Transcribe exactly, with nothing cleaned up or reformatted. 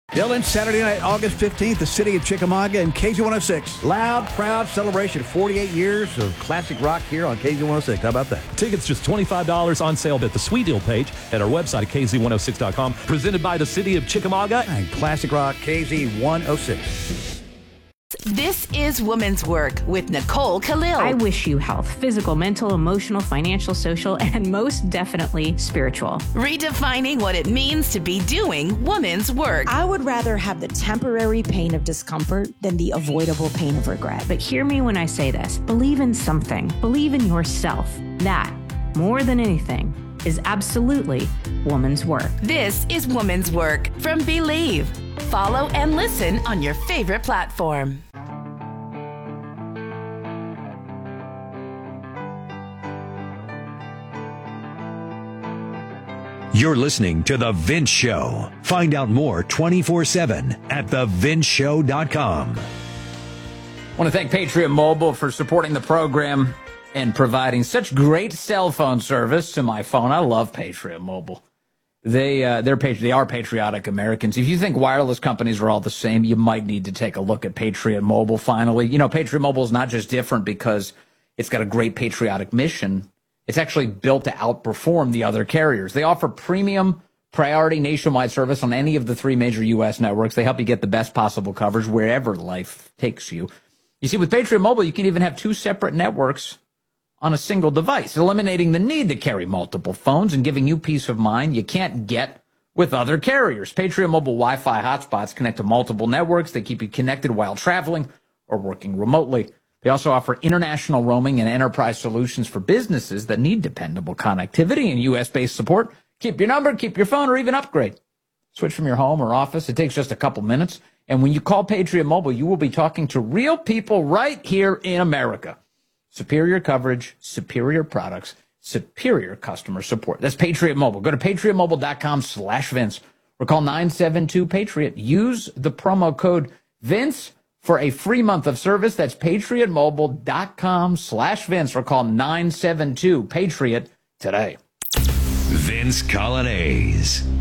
Dylan, Saturday night, August fifteenth, the city of Chickamauga and K Z one oh six. Loud, proud celebration. forty-eight years of classic rock here on K Z one oh six. How about that? Tickets just twenty-five dollars on sale at the Sweet Deal page at our website at K Z one oh six dot com. Presented by the city of Chickamauga and classic rock K Z one oh six. This is Women's Work with Nicole Khalil. I wish you health, physical, mental, emotional, financial, social, and most definitely spiritual. Redefining what it means to be doing women's work. I would rather have the temporary pain of discomfort than the avoidable pain of regret. But hear me when I say this. Believe in something. Believe in yourself. That, more than anything, is absolutely woman's work. This is Woman's Work from Believe. Follow and listen on your favorite platform. You're listening to The Vince Show. Find out more twenty-four seven at the vince show dot com. I want to thank Patriot Mobile for supporting the program and providing such great cell phone service to my phone. I love Patriot Mobile. They uh, they're patri- they are patriotic Americans. If you think wireless companies are all the same, you might need to take a look at Patriot Mobile finally. You know, Patriot Mobile is not just different because it's got a great patriotic mission. It's actually built to outperform the other carriers. They offer premium priority nationwide service on any of the three major U S networks. They help you get the best possible coverage wherever life takes you. You see, with Patriot Mobile, you can even have two separate networks on a single device, eliminating the need to carry multiple phones and giving you peace of mind you can't get with other carriers. Patriot Mobile Wi-Fi hotspots connect to multiple networks. They keep you connected while traveling or working remotely. They also offer international roaming and enterprise solutions for businesses that need dependable connectivity and U S-based support. Keep your number, keep your phone, or even upgrade. Switch from your home or office. It takes just a couple minutes. And when you call Patriot Mobile, you will be talking to real people right here in America. Superior coverage, superior products, superior customer support. That's Patriot Mobile. Go to patriot mobile dot com slash Vince or call nine seven two Patriot. Use the promo code Vince for a free month of service. That's patriot mobile dot com slash Vince or call nine seven two Patriot today. Vince Colonnese.